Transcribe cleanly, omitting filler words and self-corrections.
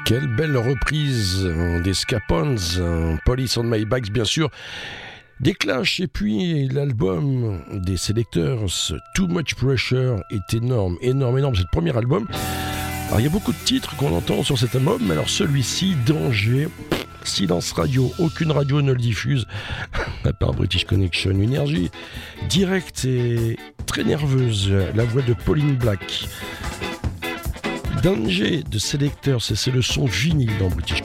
Quelle belle reprise des Scapones, Police on My Back bien sûr, des Clash, et puis l'album des Selectors, Too Much Pressure, est énorme, c'est le premier album. Alors il y a beaucoup de titres qu'on entend sur cet album, mais alors celui-ci, Danger, silence radio, aucune radio ne le diffuse, à part British Connection, une énergie directe et très nerveuse, la voix de Pauline Black. Danger de Selectors, c'est le son vinyle dans British